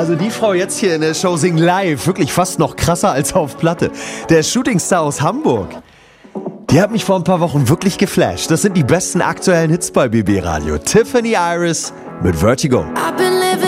Also die Frau jetzt hier in der Show singt live, wirklich fast noch krasser als auf Platte. Der Shootingstar aus Hamburg, die hat mich vor ein paar Wochen wirklich geflasht. Das sind die besten aktuellen Hits bei BB Radio. Tiffany Iris mit Vertigo.